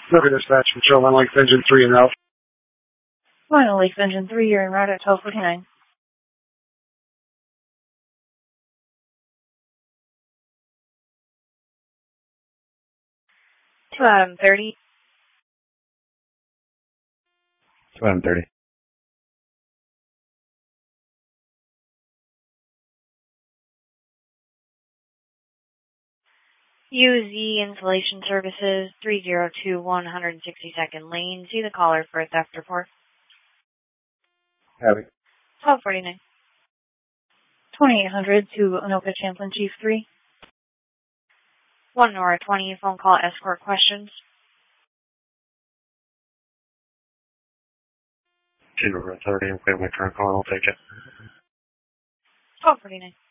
River Dispatch, Patrol on Lake Engine 3 and route. Final Lake Engine 3, you're en route at 12:49. 2 Adam 30. 2 Adam 30. UZ Installation Services, 302 162nd Lane. See the caller for a theft report. Heavy. 12:49. 2800 to Anoka Champlain Chief 3. 1 Nora 20, phone call escort questions. General Authority, okay, my current call, I'll take it. 12:49.